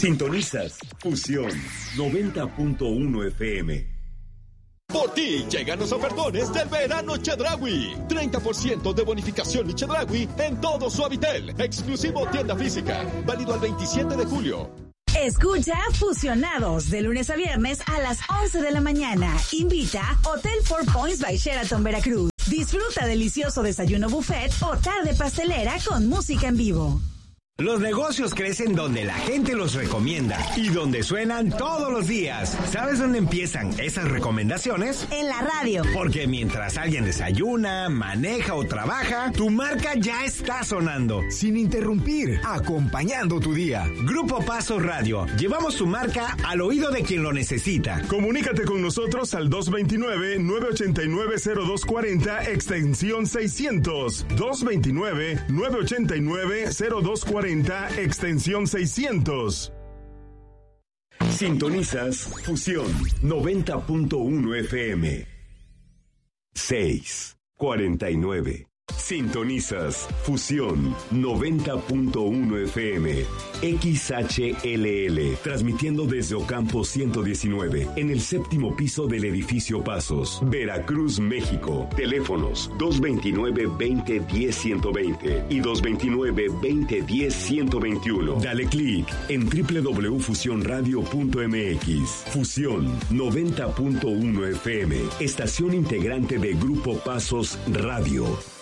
Sintonizas Fusión 90.1 FM. Por ti llegan los ofertones del verano Chedraui. 30% de bonificación y Chedraui en todo Suavitel. Exclusivo tienda física. Válido al 27 de julio. Escucha Fusionados de lunes a viernes a las 11 de la mañana. Invita Hotel Four Points by Sheraton Veracruz. Disfruta delicioso desayuno buffet o tarde pastelera con música en vivo. Los negocios crecen donde la gente los recomienda y donde suenan todos los días. ¿Sabes dónde empiezan esas recomendaciones? En la radio. Porque mientras alguien desayuna, maneja o trabaja, tu marca ya está sonando. Sin interrumpir, acompañando tu día. Grupo Pasos Radio. Llevamos tu marca al oído de quien lo necesita. Comunícate con nosotros al 229-989-0240, extensión 600. 229-989-0240. Extensión 600. Sintonizas Fusión 90.1 FM. 6:49. Sintonizas Fusión 90.1 FM. XHLL, transmitiendo desde Ocampo 119, en el séptimo piso del edificio Pasos, Veracruz, México. Teléfonos 229-2010-120 y 229-2010-121. Dale clic en www.fusionradio.mx. Fusión 90.1 FM, estación integrante de Grupo Pasos Radio.